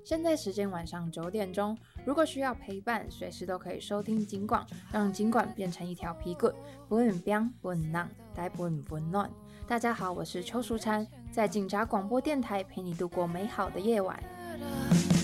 现在时间晚上9点钟，如果需要陪伴，随时都可以收听警广，让警广变成一条皮棍，不会很冰，不会很浪，但不会很温暖。大家好，我是邱淑婵，在警察广播电台陪你度过美好的夜晚。